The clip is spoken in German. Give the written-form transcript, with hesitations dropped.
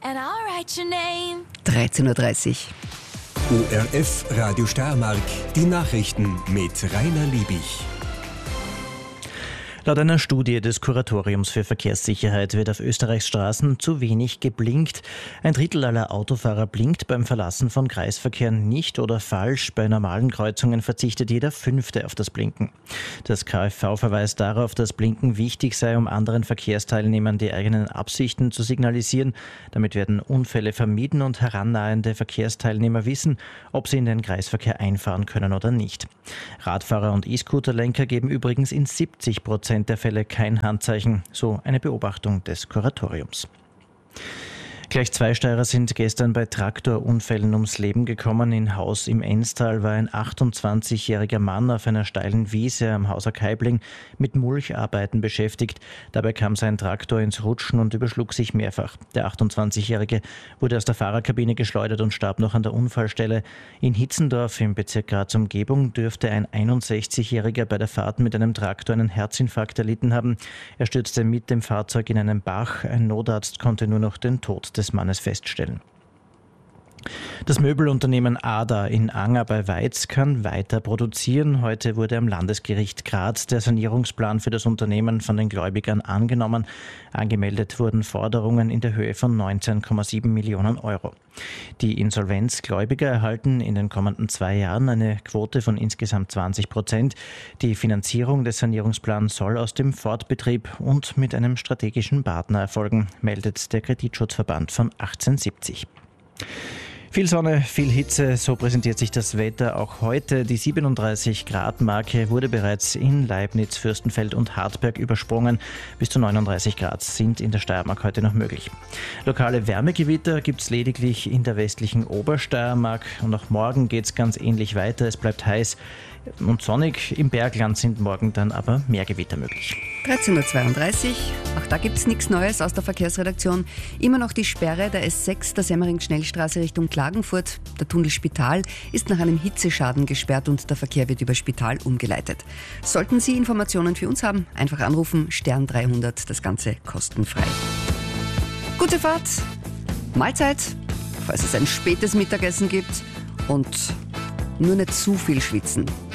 and I'll write your name. 13.30 Uhr. ORF Radio Steiermark, die Nachrichten mit Rainer Liebich. Laut einer Studie des Kuratoriums für Verkehrssicherheit wird auf Österreichs Straßen zu wenig geblinkt. 1/3 aller Autofahrer blinkt beim Verlassen von Kreisverkehren nicht oder falsch. Bei normalen Kreuzungen verzichtet jeder 5. auf das Blinken. Das KfV verweist darauf, dass Blinken wichtig sei, um anderen Verkehrsteilnehmern die eigenen Absichten zu signalisieren. Damit werden Unfälle vermieden und herannahende Verkehrsteilnehmer wissen, ob sie in den Kreisverkehr einfahren können oder nicht. Radfahrer und E-Scooterlenker geben übrigens in 70% der Fälle kein Handzeichen, so eine Beobachtung des Kuratoriums. Gleich 2 Steirer sind gestern bei Traktorunfällen ums Leben gekommen. In Haus im Enstal war ein 28-jähriger Mann auf einer steilen Wiese am Hauser Kaibling mit Mulcharbeiten beschäftigt. Dabei kam sein Traktor ins Rutschen und überschlug sich mehrfach. Der 28-jährige wurde aus der Fahrerkabine geschleudert und starb noch an der Unfallstelle. In Hitzendorf im Bezirk Graz-Umgebung dürfte ein 61-jähriger bei der Fahrt mit einem Traktor einen Herzinfarkt erlitten haben. Er stürzte mit dem Fahrzeug in einen Bach. Ein Notarzt konnte nur noch den Tod des Mannes feststellen. Das Möbelunternehmen ADA in Anger bei Weiz kann weiter produzieren. Heute wurde am Landesgericht Graz der Sanierungsplan für das Unternehmen von den Gläubigern angenommen. Angemeldet wurden Forderungen in der Höhe von 19,7 Millionen Euro. Die Insolvenzgläubiger erhalten in den kommenden 2 Jahren eine Quote von insgesamt 20%. Die Finanzierung des Sanierungsplans soll aus dem Fortbetrieb und mit einem strategischen Partner erfolgen, meldet der Kreditschutzverband von 1870. Viel Sonne, viel Hitze, so präsentiert sich das Wetter auch heute. Die 37-Grad-Marke wurde bereits in Leibniz, Fürstenfeld und Hartberg übersprungen. Bis zu 39 Grad sind in der Steiermark heute noch möglich. Lokale Wärmegewitter gibt es lediglich in der westlichen Obersteiermark. Und auch morgen geht es ganz ähnlich weiter. Es bleibt heiß und sonnig. Im Bergland sind morgen dann aber mehr Gewitter möglich. 13.32 Uhr. Auch da gibt es nichts Neues aus der Verkehrsredaktion. Immer noch die Sperre der S6 der Semmering-Schnellstraße Richtung Klagenfurt. Der Tunnel Spital ist nach einem Hitzeschaden gesperrt und der Verkehr wird über Spital umgeleitet. Sollten Sie Informationen für uns haben, einfach anrufen, Stern 300, das Ganze kostenfrei. Gute Fahrt, Mahlzeit, falls es ein spätes Mittagessen gibt und nur nicht zu viel schwitzen.